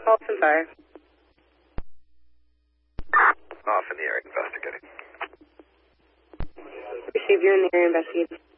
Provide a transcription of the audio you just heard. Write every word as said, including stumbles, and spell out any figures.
Halton Fire. Off in the area investigating. Receive you in the area investigating.